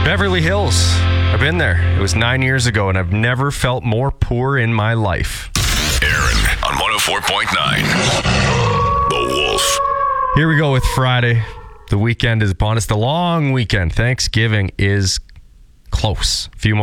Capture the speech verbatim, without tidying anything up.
Beverly Hills. I've been there. It was nine years ago, and I've never felt more poor in my life. Aaron on one oh four point nine. The Wolf. Here we go with Friday. The weekend is upon us. The long weekend. Thanksgiving is close. A few more